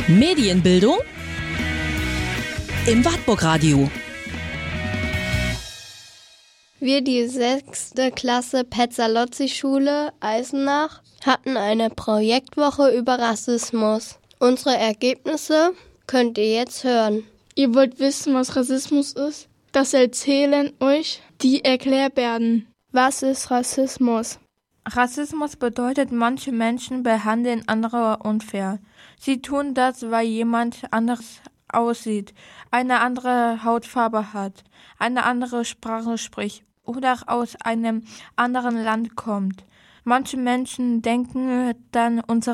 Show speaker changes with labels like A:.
A: Medienbildung im Wartburg Radio.
B: Wir, die 6. Klasse Pezzalozzi-Schule Eisenach, hatten eine Projektwoche über Rassismus. Unsere Ergebnisse könnt ihr jetzt hören.
C: Ihr wollt wissen, was Rassismus ist? Das erzählen euch die Erklärbärden. Was ist Rassismus?
D: Rassismus bedeutet, manche Menschen behandeln andere unfair. Sie tun das, weil jemand anders aussieht, eine andere Hautfarbe hat, eine andere Sprache spricht oder aus einem anderen Land kommt. Manche Menschen denken dann, unsere